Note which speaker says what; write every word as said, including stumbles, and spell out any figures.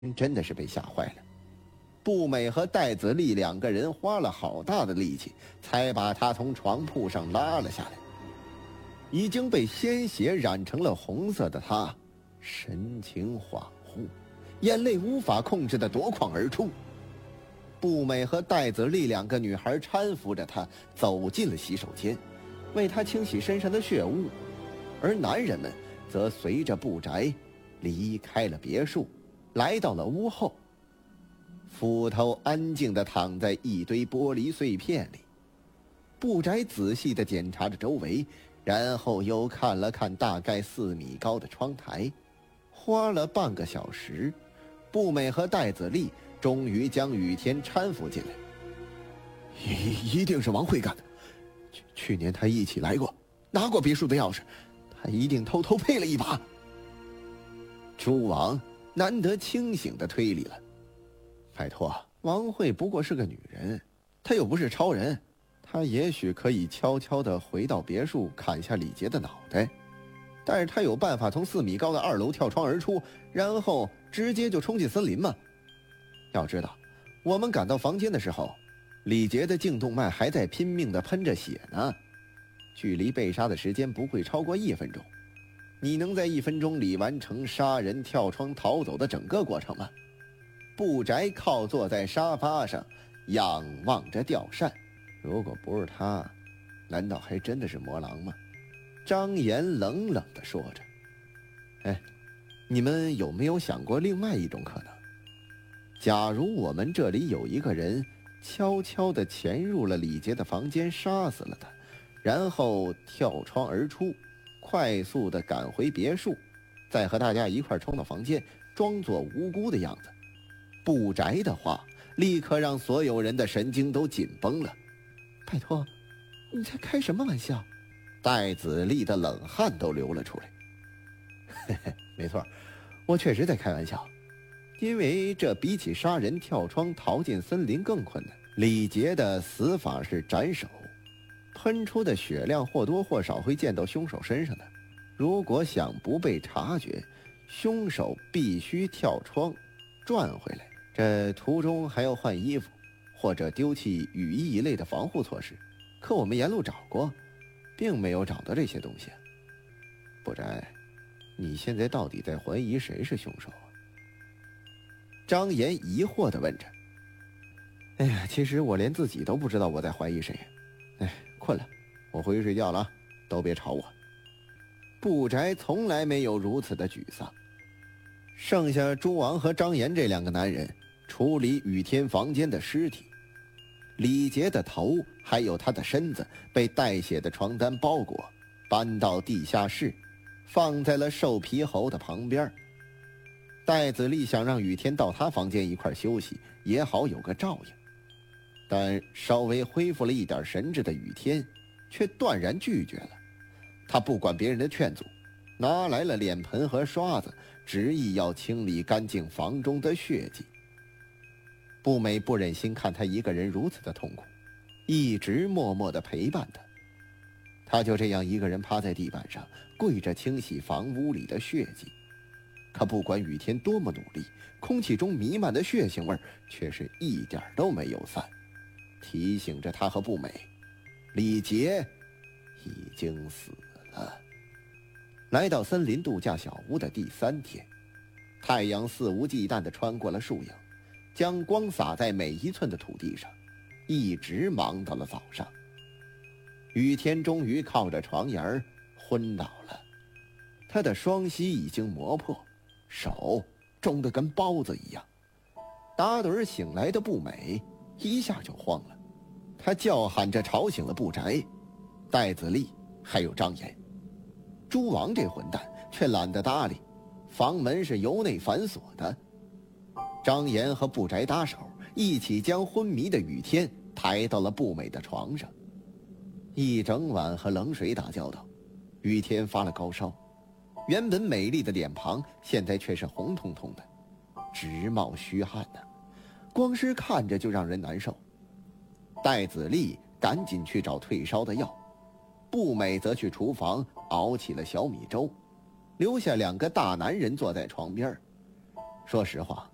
Speaker 1: 真的是被吓坏了。步美和戴子丽两个人花了好大的力气，才把她从床铺上拉了下来。已经被鲜血染成了红色的她，神情恍惚，眼泪无法控制地夺眶而出。步美和戴子丽两个女孩搀扶着她走进了洗手间，为她清洗身上的血污，而男人们则随着步宅离开了别墅，来到了屋后。斧头安静地躺在一堆玻璃碎片里，步宅仔细地检查着周围，然后又看了看大概四米高的窗台。花了半个小时，步美和戴子丽终于将雨天搀扶进来。一一定是王慧干的，去去年他一起来过，拿过别墅的钥匙，他一定偷偷配了一把。诸王难得清醒地推理了。拜托，王慧不过是个女人，她又不是超人，她也许可以悄悄地回到别墅砍下李杰的脑袋，但是她有办法从四米高的二楼跳窗而出，然后直接就冲进森林吗？要知道，我们赶到房间的时候，李杰的颈动脉还在拼命地喷着血呢，距离被杀的时间不会超过一分钟。你能在一分钟里完成杀人、跳窗、逃走的整个过程吗？步宅靠坐在沙发上，仰望着吊扇。如果不是他，难道还真的是魔狼吗？张岩冷冷地说着。哎，你们有没有想过另外一种可能？假如我们这里有一个人悄悄地潜入了李杰的房间，杀死了他，然后跳窗而出，快速地赶回别墅，再和大家一块冲到房间，装作无辜的样子。步宅的话立刻让所有人的神经都紧绷了。拜托，你在开什么玩笑？戴子丽的冷汗都流了出来。嘿嘿，没错，我确实在开玩笑，因为这比起杀人、跳窗、逃进森林更困难。李杰的死法是斩首，喷出的血量或多或少会溅到凶手身上的。如果想不被察觉，凶手必须跳窗转回来，这途中还要换衣服，或者丢弃雨衣一类的防护措施。可我们沿路找过，并没有找到这些东西。步宅，你现在到底在怀疑谁是凶手啊？张岩疑惑地问着。哎呀，其实我连自己都不知道我在怀疑谁。哎，困了，我回去睡觉了，都别吵我。步宅从来没有如此的沮丧。剩下朱王和张岩这两个男人处理雨天房间的尸体，李杰的头还有他的身子被带血的床单包裹，搬到地下室，放在了瘦皮猴的旁边。戴子丽想让雨天到他房间一块休息，也好有个照应，但稍微恢复了一点神智的雨天却断然拒绝了。他不管别人的劝阻，拿来了脸盆和刷子，执意要清理干净房中的血迹。步美不忍心看他一个人如此的痛苦，一直默默地陪伴他。他就这样一个人趴在地板上，跪着清洗房屋里的血迹。可不管雨天多么努力，空气中弥漫的血腥味却是一点都没有散，提醒着他和步美，李杰已经死了。来到森林度假小屋的第三天，太阳肆无忌惮地穿过了树影，将光洒在每一寸的土地上，一直忙到了早上。雨天终于靠着床沿昏倒了，他的双膝已经磨破，手重得跟包子一样。打盹醒来的步美一下就慌了，他叫喊着吵醒了步宅、戴子丽还有张岩。朱王这混蛋却懒得搭理，房门是由内反锁的。张岩和步宅搭手，一起将昏迷的雨天抬到了步美的床上。一整晚和冷水打交道，雨天发了高烧，原本美丽的脸庞现在却是红彤彤的，直冒虚汗呢、啊，光是看着就让人难受。戴子丽赶紧去找退烧的药，步美则去厨房熬起了小米粥，留下两个大男人坐在床边。说实话，